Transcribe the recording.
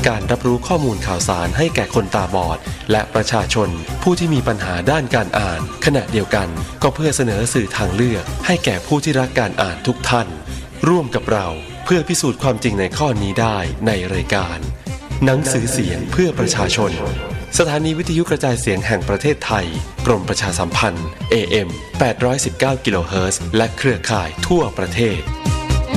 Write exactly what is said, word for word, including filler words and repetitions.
การรับรู้ข้อมูลข่าวสารให้แก่คนตาบอดและประชาชนผู้ที่มีปัญหาด้านการอ่านขณะเดียวกันก็เพื่อเสนอสื่อทางเลือกให้แก่ผู้ที่รักการอ่านทุกท่านร่วมกับเราเพื่อพิสูจน์ความจริงในข้อนี้ได้ในรายการหนังสือเสียงเพื่อประชาชนสถานีวิทยุกระจายเสียงแห่งประเทศไทยกรมประชาสัมพันธ์ เอ เอ็ม แปดร้อยสิบเก้า กิโลเฮิรตซ์และเครือข่ายทั่วประเทศ